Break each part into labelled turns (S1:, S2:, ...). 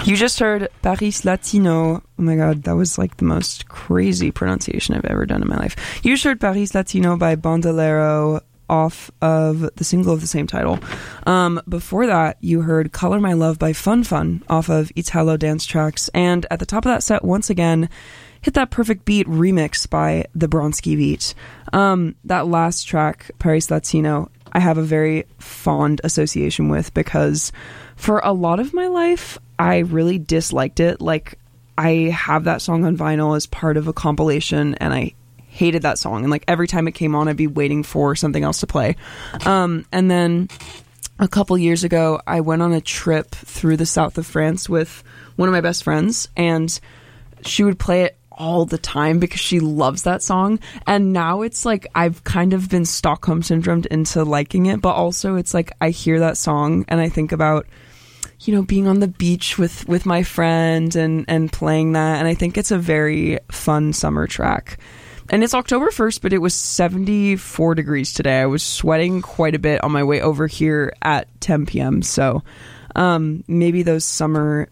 S1: You just heard Paris Latino. Oh my god, that was like the most crazy pronunciation I've ever done in my life. You just heard Paris Latino by Bandolero off of the single of the same title. Before that, you heard Color My Love by Fun Fun off of Italo Dance Tracks. And at the top of that set, once again, Hit That Perfect Beat remix by the Bronski Beat. That last track, Paris Latino, I have a very fond association with because for a lot of my life, I really disliked it. Like, I have that song on vinyl as part of a compilation, and I hated that song. And like every time it came on, I'd be waiting for something else to play. And then a couple years ago, I went on a trip through the south of France with one of my best friends, and she would play it all the time because she loves that song. And now it's like I've kind of been Stockholm syndromed into liking it, but also it's like I hear that song and I think about, you know, being on the beach with my friend and playing that, and I think it's a very fun summer track. And it's October 1st, but it was 74 degrees today. I was sweating quite a bit on my way over here at 10 p.m. So maybe those summer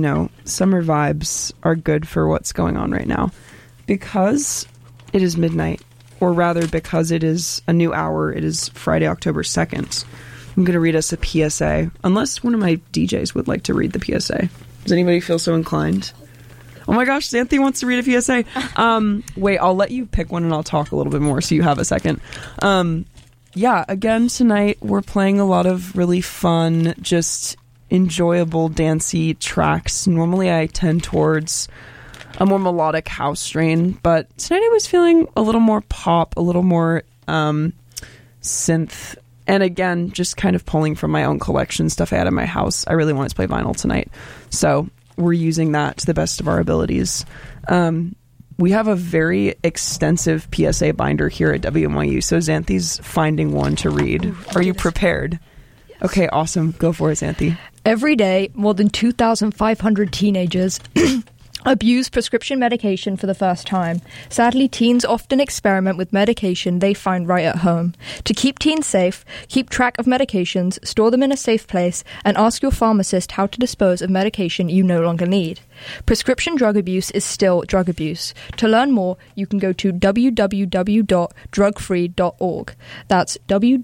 S1: vibes are good for what's going on right now. Because it is midnight, or rather because it is a new hour, it is Friday, October 2nd. I'm going to read us a PSA, unless one of my DJs would like to read the PSA. Does anybody feel so inclined? Oh my gosh, Xanthi wants to read a PSA. Wait, I'll let you pick one and I'll talk a little bit more so you have a second. Yeah, again, tonight we're playing a lot of really fun, just enjoyable, dancey tracks. Normally I tend towards a more melodic house strain, but tonight I was feeling a little more pop, a little more synth. And again, just kind of pulling from my own collection, stuff I had in my house. I really wanted to play vinyl tonight. So we're using that to the best of our abilities. We have a very extensive PSA binder here at WNYU, so Xanthi's finding one to read. Ooh, are you prepared? Yes. Okay, awesome. Go for it, Xanthi.
S2: Every day, more than 2,500 teenagers abuse prescription medication for the first time. Sadly, teens often experiment with medication they find right at home. To keep teens safe, keep track of medications, store them in a safe place, and ask your pharmacist how to dispose of medication you no longer need. Prescription drug abuse is still drug abuse. To learn more, you can go to www.drugfree.org. That's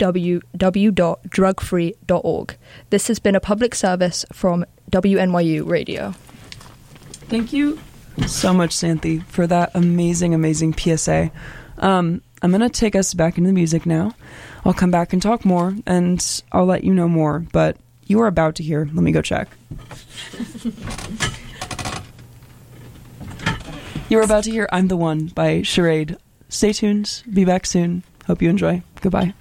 S2: www.drugfree.org. This has been a public service from WNYU Radio.
S1: Thank you so much, Xanthi, for that amazing, amazing PSA. I'm going to take us back into the music now. I'll come back and talk more, and I'll let you know more, but you are about to hear. Let me go check. You are about to hear I'm the One by Charade. Stay tuned. Be back soon. Hope you enjoy. Goodbye.